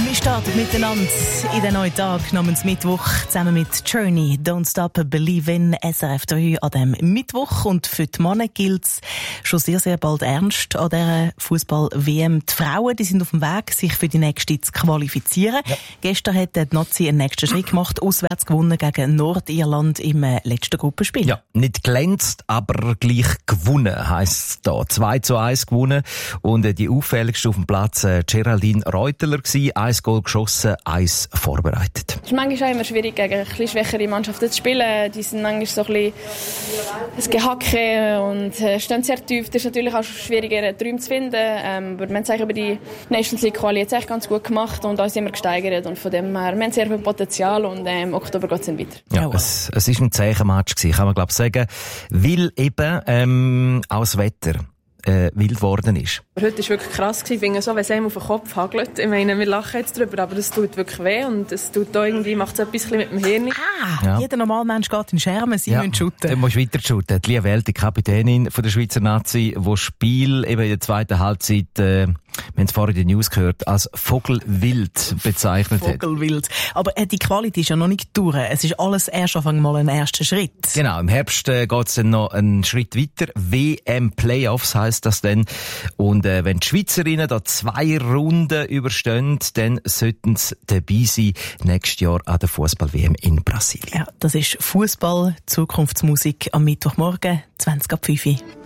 Wir starten miteinander in den neuen Tag namens Mittwoch zusammen mit Journey, Don't Stop Believe in SRF 3 an diesem Mittwoch. Und für die Männer gilt es schon sehr, sehr bald ernst an dieser Fußball-WM. Die Frauen, die sind auf dem Weg, sich für die nächste zu qualifizieren. Ja. Gestern hat die Nazi einen nächsten Schritt gemacht, auswärts gewonnen gegen Nordirland im letzten Gruppenspiel. Ja, nicht glänzt, aber gleich gewonnen heisst es da. 2:1 gewonnen. Und die auffälligste auf dem Platz Geraldine Reuteler gewesen. 1 Goal geschossen, 1 vorbereitet. Es ist manchmal auch immer schwierig, gegen ein bisschen schwächere Mannschaften zu spielen. Die sind manchmal so ein bisschen Gehacke und stehen sehr tief. Das ist natürlich auch schwierig, ihre Träume zu finden. Aber wir haben es über die Nations League Quali jetzt ganz gut gemacht und uns immer gesteigert. Und von dem her, wir haben sehr viel Potenzial und im Oktober geht es dann weiter. Ja, es ist ein Zeichenmatch gewesen, kann man glaube ich sagen. Weil eben auch das Wetter wild geworden ist. Heute war wirklich krass. Ich finde so, wenn es einem auf den Kopf hagelt. Ich meine, wir lachen jetzt drüber, aber es tut wirklich weh und es tut auch irgendwie, macht es etwas mit dem Hirn. Jeder normale Mensch geht in den Schermen, sie müssen shooten. Du musst weiter shooten. Die Lia Welt, die Kapitänin von der Schweizer Nazi, die das Spiel eben in der zweiten Halbzeit, wir haben es vorhin in den News gehört, als Vogelwild bezeichnet hat. Vogelwild. Aber die Qualität ist ja noch nicht durch. Es ist alles erst auf einmal ein erster Schritt. Genau, im Herbst geht es dann noch einen Schritt weiter. WM-Playoffs heisst das dann. Und wenn die Schweizerinnen da 2 Runden überstehen, dann sollten sie dabei sein nächstes Jahr an der Fußball-WM in Brasilien. Ja, das ist Fußball, Zukunftsmusik am Mittwochmorgen, 20:05 Uhr.